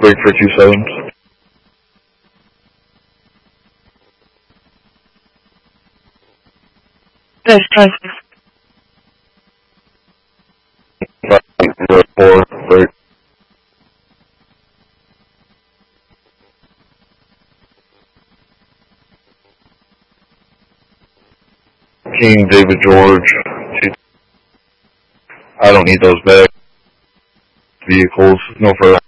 break for 27s. Texas. 504, break. King David George. I don't need those back vehicles. No further.